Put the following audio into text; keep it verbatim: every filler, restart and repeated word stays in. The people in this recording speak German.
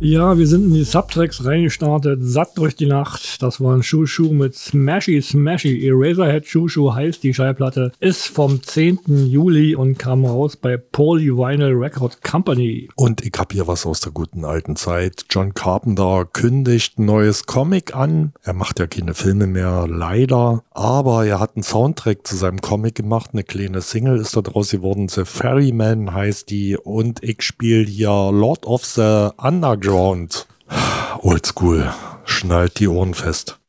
Ja, wir sind in die Subtracks reingestartet, satt durch die Nacht. Das war ein Schuh-Schuh mit Smashy Smashy. Eraserhead Schuh-Schuh heißt die Schallplatte, ist vom zehnten Juli und kam raus bei Polyvinyl Record Company. Und ich hab hier was aus der guten alten Zeit. John Carpenter kündigt ein neues Comic an. Er macht ja keine Filme mehr, leider. Aber er hat einen Soundtrack zu seinem Comic gemacht. Eine kleine Single ist da draus geworden. The Ferryman heißt die. Und ich spiele hier Lord of the Underground. Oldschool. Schnallt die Ohren fest.